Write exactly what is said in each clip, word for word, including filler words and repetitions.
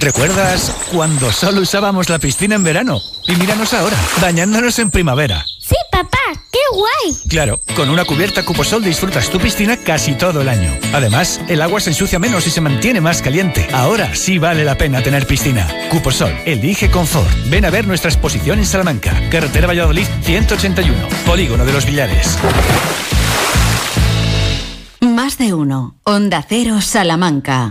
¿Recuerdas cuando solo usábamos la piscina en verano? Y míranos ahora, bañándonos en primavera. ¡Sí, papá! ¡Qué guay! Claro, con una cubierta Cuposol disfrutas tu piscina casi todo el año. Además, el agua se ensucia menos y se mantiene más caliente. Ahora sí vale la pena tener piscina. Cuposol, elige confort. Ven a ver nuestra exposición en Salamanca. Carretera Valladolid ciento ochenta y uno, Polígono de los Villares. Más de uno. Onda Cero Salamanca.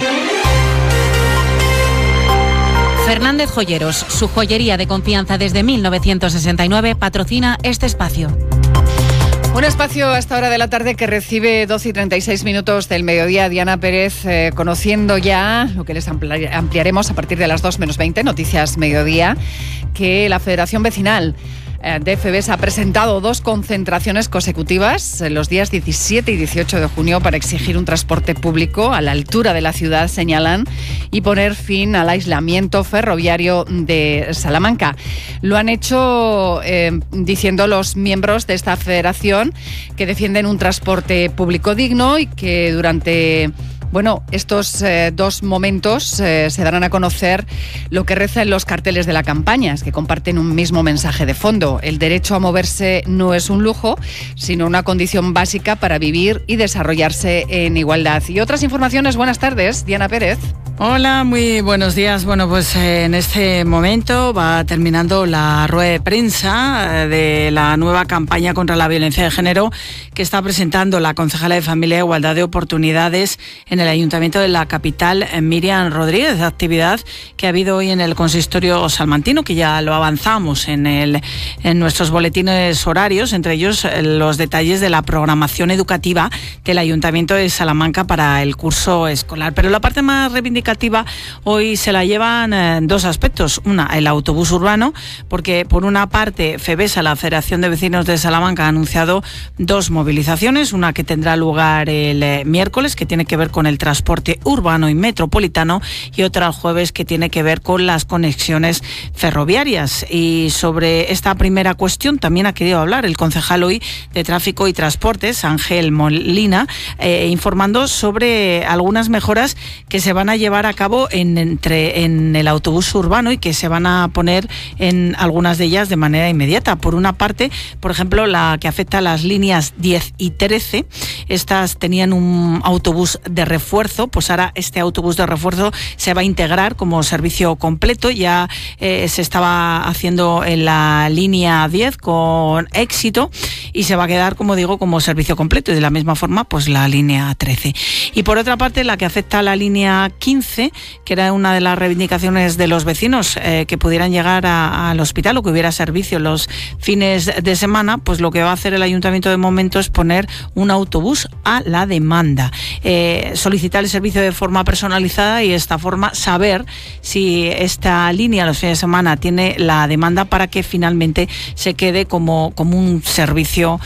Fernández Joyeros, su joyería de confianza desde mil novecientos sesenta y nueve, patrocina este espacio. Un espacio a esta hora de la tarde que recibe doce y treinta y seis minutos del mediodía. Diana Pérez, eh, conociendo ya lo que les ampli- ampliaremos a partir de las dos menos veinte, Noticias Mediodía, que la Federación Vecinal de FEBES ha presentado dos concentraciones consecutivas los días diecisiete y dieciocho de junio para exigir un transporte público a la altura de la ciudad, señalan, y poner fin al aislamiento ferroviario de Salamanca. Lo han hecho eh, diciendo los miembros de esta federación que defienden un transporte público digno y que durante... Bueno, estos eh, dos momentos eh, se darán a conocer lo que reza en los carteles de la campaña, es que comparten un mismo mensaje de fondo. El derecho a moverse no es un lujo, sino una condición básica para vivir y desarrollarse en igualdad. Y otras informaciones, buenas tardes, Diana Pérez. Hola, muy buenos días. Bueno, pues eh, en este momento va terminando la rueda de prensa eh, de la nueva campaña contra la violencia de género que está presentando la concejala de Familia e Igualdad de Oportunidades en el Ayuntamiento de la capital, eh, Miriam Rodríguez, actividad que ha habido hoy en el consistorio salmantino, que ya lo avanzamos en, el, en nuestros boletines horarios, entre ellos eh, los detalles de la programación educativa del Ayuntamiento de Salamanca para el curso escolar. Pero la parte más reivindicativa hoy se la llevan eh, dos aspectos. Una, el autobús urbano, porque por una parte FEBESA, la Federación de Vecinos de Salamanca, ha anunciado dos movilizaciones, una que tendrá lugar el eh, miércoles, que tiene que ver con el transporte urbano y metropolitano, y otra el jueves, que tiene que ver con las conexiones ferroviarias. Y sobre esta primera cuestión también ha querido hablar el concejal hoy de Tráfico y Transportes, Ángel Molina, eh, informando sobre algunas mejoras que se van a llevar a cabo en, entre, en el autobús urbano y que se van a poner en algunas de ellas de manera inmediata. Por una parte, por ejemplo, la que afecta a las líneas diez y trece, estas tenían un autobús de refuerzo, pues ahora este autobús de refuerzo se va a integrar como servicio completo. Ya eh, se estaba haciendo en la línea diez con éxito y se va a quedar, como digo, como servicio completo, y de la misma forma pues la línea trece. Y por otra parte, la que afecta a la línea quince, que era una de las reivindicaciones de los vecinos, eh, que pudieran llegar a, al hospital o que hubiera servicio los fines de semana, pues lo que va a hacer el ayuntamiento de momento es poner un autobús a la demanda, eh, solicitar el servicio de forma personalizada y de esta forma saber si esta línea los fines de semana tiene la demanda para que finalmente se quede como, como un servicio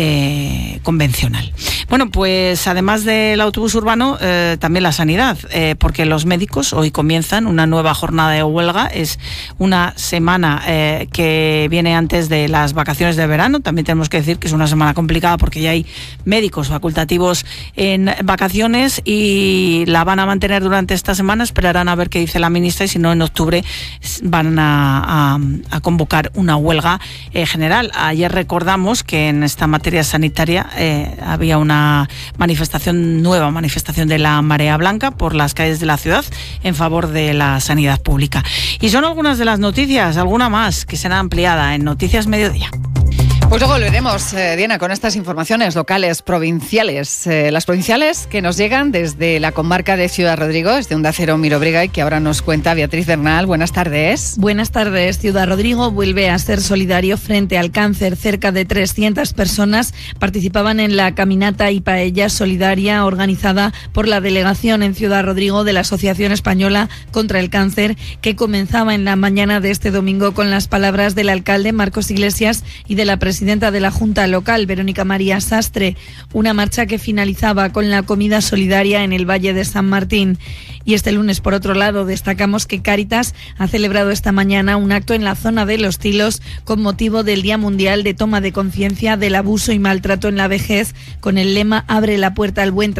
eh, convencional. Bueno, pues además del autobús urbano, eh, también la sanidad, eh, porque los médicos hoy comienzan una nueva jornada de huelga. Es una semana eh, que viene antes de las vacaciones de verano. También tenemos que decir que es una semana complicada porque ya hay médicos facultativos en vacaciones y la van a mantener durante esta semana. Esperarán a ver qué dice la ministra y si no, en octubre van a, a, a convocar una huelga eh, general. Ayer recordamos que en esta materia sanitaria eh, había una manifestación, nueva manifestación de la Marea Blanca por las calles de la ciudad en favor de la sanidad pública. Y son algunas de las noticias, alguna más que será ampliada en Noticias Mediodía. Pues luego volveremos, eh, Diana, con estas informaciones locales, provinciales. Eh, las provinciales que nos llegan desde la comarca de Ciudad Rodrigo, desde Onda Cero Mirobriga, y que ahora nos cuenta Beatriz Bernal. Buenas tardes. Buenas tardes. Ciudad Rodrigo vuelve a ser solidario frente al cáncer. Cerca de trescientas personas participaban en la caminata y paella solidaria organizada por la delegación en Ciudad Rodrigo de la Asociación Española contra el Cáncer, que comenzaba en la mañana de este domingo con las palabras del alcalde Marcos Iglesias y de la presidenta presidenta de la Junta Local, Verónica María Sastre, una marcha que finalizaba con la comida solidaria en el Valle de San Martín. Y este lunes, por otro lado, destacamos que Cáritas ha celebrado esta mañana un acto en la zona de Los Tilos con motivo del Día Mundial de Toma de Conciencia del Abuso y Maltrato en la Vejez, con el lema Abre la puerta al buen trabajo.